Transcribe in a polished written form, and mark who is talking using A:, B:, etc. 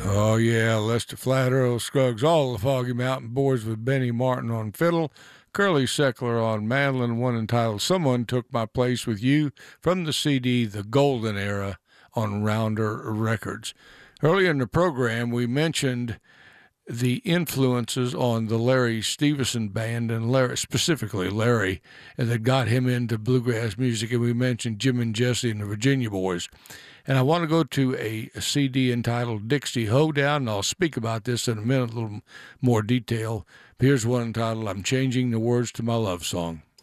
A: Oh, yeah, Lester Flat, Earl Scruggs, all the Foggy Mountain Boys with Benny Martin on fiddle, Curly Seckler on mandolin, one entitled Someone Took My Place with You from the CD The Golden Era on Rounder Records. Earlier in the program, we mentioned the influences on the Larry Stevenson band and Larry, specifically Larry, that got him into bluegrass music. And we mentioned Jim and Jesse and the Virginia Boys. And I want to go to a CD entitled Dixie Hoedown, and I'll speak about this in a minute, a little more detail. Here's one entitled I'm Changing the Words to My Love Song.